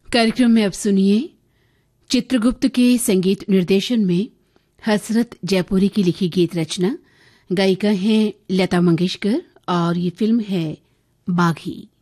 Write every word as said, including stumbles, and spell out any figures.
कार्यक्रम में अब सुनिए चित्रगुप्त के संगीत निर्देशन में हसरत जयपुरी की लिखी गीत रचना। गायिका हैं लता मंगेशकर और ये फिल्म है बाघी।